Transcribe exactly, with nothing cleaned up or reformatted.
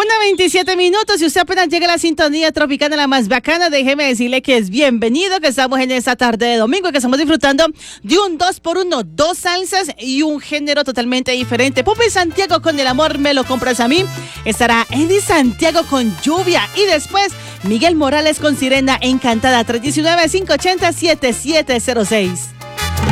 Una veintisiete minutos y usted apenas llega a la sintonía tropicana, la más bacana. Déjeme decirle que es bienvenido, que estamos en esta tarde de domingo y que estamos disfrutando de un dos por uno, dos salsas y un género totalmente diferente. Pupi Santiago con El amor me lo compras a mí. Estará Eddie Santiago con Lluvia y después Miguel Morales con Sirena Encantada. Tres uno nueve, cinco ocho cero, siete siete cero seis.